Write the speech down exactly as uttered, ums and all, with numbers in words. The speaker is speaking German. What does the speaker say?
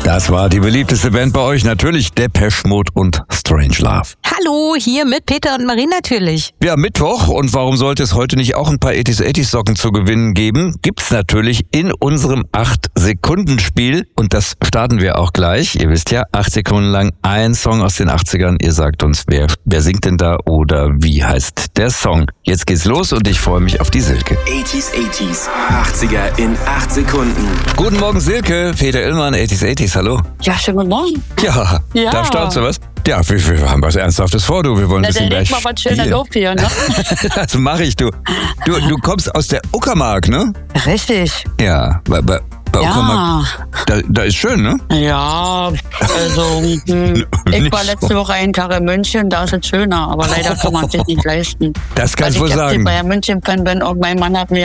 Das war die beliebteste Band bei euch, natürlich Depeche Mode und Strangelove. Hallo, hier mit Peter und Marie natürlich. Ja, Mittwoch, und warum sollte es heute nicht auch ein paar achtziger achtziger Socken zu gewinnen geben? Gibt's natürlich in unserem acht Sekunden Spiel, und das starten wir auch gleich. Ihr wisst ja, acht Sekunden lang ein Song aus den achtzigern. Ihr sagt uns, wer, wer singt denn da oder wie heißt der Song? Jetzt geht's los und ich freue mich auf die Silke. achtziger achtziger, achtziger in acht Sekunden. Guten Morgen Silke, Peter Illmann, achtziger achtziger, hallo. Ja, schönen guten Morgen. Ja, Ja. da staunst du was? Ja, wir, wir haben was Ernsthaftes vor, du. Wir wollen ein Na, bisschen dann leg gleich mal was schöner spielen. Lob hier, ne? Das mache ich, du. Du, du kommst aus der Uckermark, ne? Richtig. Ja, bei, bei, bei Ja. Uckermark. Da, da ist schön, ne? Ja, also hm, ich war letzte Woche einen Tag in München, da ist es schöner, aber leider kann man sich nicht leisten. Das kannst du wohl Weil ich sagen. jetzt bei München bin und mein Mann hat mir